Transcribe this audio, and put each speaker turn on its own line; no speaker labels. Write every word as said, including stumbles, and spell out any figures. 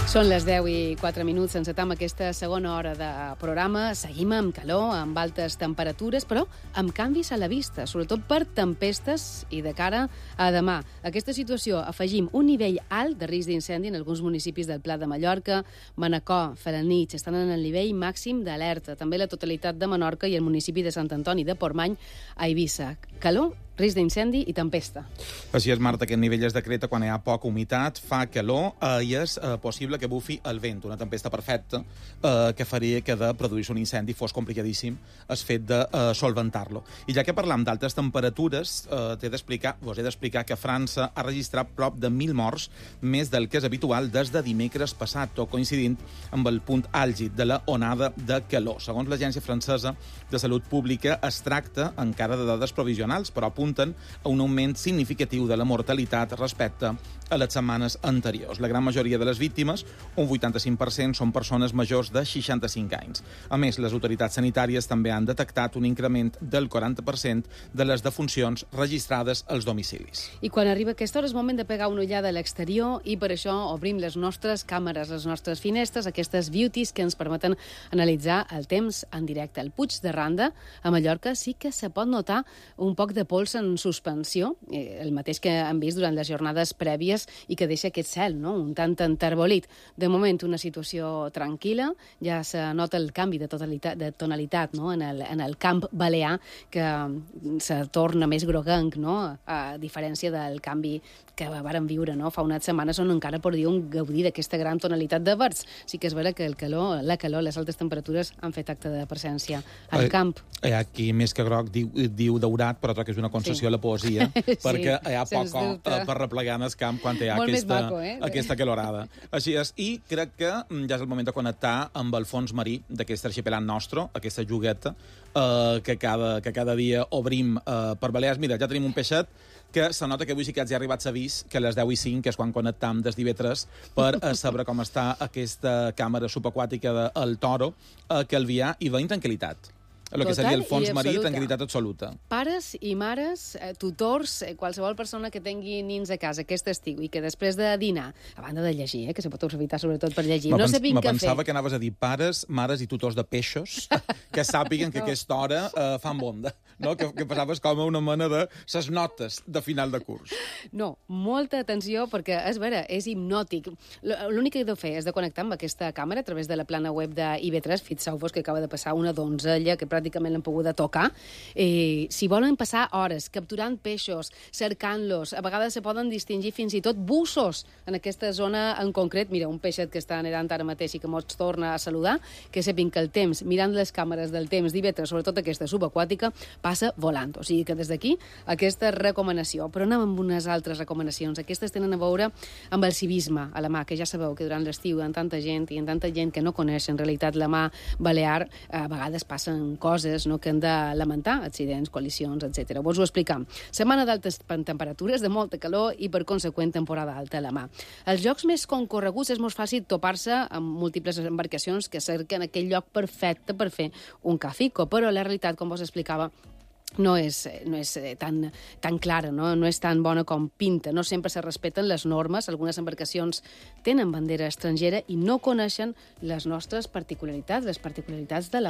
Són les deu i quatre minuts, encetam aquesta segona hora de programa. Seguim amb calor, amb altes temperatures, però amb canvis a la vista, sobretot per tempestes i de cara a demà. A aquesta situació afegim un nivell alt de risc d'incendi en alguns municipis del Pla de Mallorca, Manacor, Felanitx, estan en el nivell màxim d'alerta. També la totalitat de Menorca i el municipi de Sant Antoni de Portmany a Eivissa. Calor, risc d'incendi i tempesta.
Així és, Marta, aquest nivell es decreta quan hi ha poca humitat, fa calor eh, i és eh, possible que bufi el vent, una tempesta perfecta eh, que faria que de produir-se un incendi fos complicadíssim el fet de eh, solventar-lo. I ja que parlam d'altes temperatures, eh, t'he d'explicar, vos he d'explicar que França ha registrat prop de mil morts, més del que és habitual des de dimecres passat, tot coincidint amb el punt àlgid de la onada de calor. Segons l'Agència Francesa de Salut Pública, es tracta encara de dades provisionals, però apunten a un augment significatiu de la mortalitat respecte a les setmanes anteriors. La gran majoria de les víctimes, un vuitanta-cinc per cent, són persones majors de seixanta-cinc anys. A més, les autoritats sanitàries també han detectat un increment del quaranta per cent de les defuncions registrades als domicilis.
I quan arriba aquesta hora és moment de pegar una ullada a l'exterior i per això obrim les nostres càmeres, les nostres finestres, aquestes beauties que ens permeten analitzar el temps en directe. Al Puig de Randa, a Mallorca, sí que se pot notar un poc de pols en suspensió, el mateix que hem vist durant les jornades prèvies i que deixa aquest cel, no?, un tant enterbolit. De moment, una situació tranquil·la, ja se nota el canvi de, totalitat, de tonalitat, no?, en el, en el camp balear, que se torna més groguenc, no?, a diferència del canvi que vàrem viure, no?, fa unes setmanes on encara podríem gaudir d'aquesta gran tonalitat de verds. Sí que és vera que el calor, la calor, les altes temperatures han fet acte de presència al
eh,
camp.
Eh, aquí, més que groc, diu, diu daurat, però que és una concessió sí. a la poesia, perquè hi ha poc eh, per replegar en el camp quan hi ha
Molt
aquesta,
maco, eh?
aquesta calorada. Així és, i crec que ja és el moment de connectar amb el fons marí d'aquest arxipelat nostre, aquesta jugueta, eh, que, cada, que cada dia obrim eh, per Balears. Mira, ja tenim un peixet que se nota que avui sí que ja ha arribat l'avís que a les deu i cinc, que és quan connectam des d'Ivetres, per eh, saber com està aquesta càmera subaquàtica del Toro, eh, que el via i veiem tranquil·litat. El que seria el fons marí, tranquil·litat absoluta.
Pares i mares, eh, tutors, eh, qualsevol persona que tingui nins a casa aquest estiu i que després de dinar, a banda de llegir, eh, que se pot aprofitar sobretot per llegir, no sabien què fer.
Me pensava que anaves a dir pares, mares i tutors de peixos que sàpiguen que no. aquesta hora eh, fan bonda, no? que, que passaves com a una mena de ses notes de final de curs.
No, molta atenció, perquè és vera, és hipnòtic. L'únic que heu de fer és de connectar amb aquesta càmera a través de la plana web d'I V tres. Fixeu-vos que acaba de passar una donzella que pràcticament l'han pogut tocar. Eh, si volen passar hores capturant peixos, cercant-los, a vegades se poden distingir fins i tot bussos en aquesta zona en concret. Mira, un peixet que està nedant ara mateix i que ens torna a saludar, que sapin que el temps, mirant les càmeres del temps d'I V tres, sobretot aquesta subaquàtica, passa volant. O sigui que des d'aquí, aquesta recomanació. Però anem amb unes altres recomanacions. Aquestes tenen a veure amb el civisme a la mà, que ja sabeu que durant l'estiu hi ha tanta gent i hi ha tanta gent que no coneix en realitat la mà balear, a vegades passen coses, no?, que han de lamentar, accidents, col·lisions, etcètera. Vos ho explicam. Setmana d'altes temperatures, de molta calor i, per conseqüent, temporada alta a la mà. Els llocs més concorreguts és molt fàcil topar-se amb múltiples embarcacions que cerquen aquell lloc perfecte per fer un cafico, però la realitat, com vos explicava, no és, no és tan, tan clara, no? no és tan bona com pinta. No sempre se respecten les normes. Algunes embarcacions tenen bandera estrangera i no coneixen les nostres particularitats, les particularitats de la